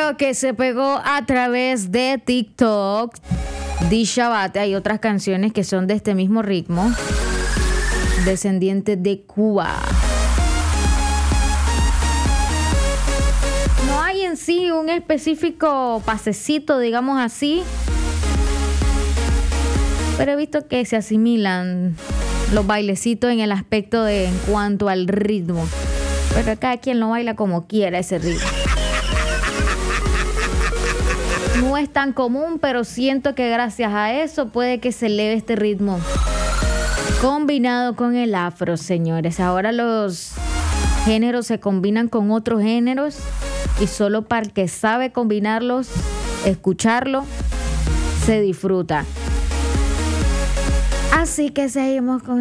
video que se pegó a través de TikTok. Dishabate, hay otras canciones que son de este mismo ritmo. Descendiente de Cuba. No hay en sí un específico pasecito, digamos así. Pero he visto que se asimilan los bailecitos en el aspecto de en cuanto al ritmo. Pero cada quien lo baila como quiera ese ritmo. No es tan común, pero siento que gracias a eso puede que se eleve este ritmo. Combinado con el afro, señores. Ahora los géneros se combinan con otros géneros. Y solo para el que sabe combinarlos, escucharlo, se disfruta. Así que seguimos con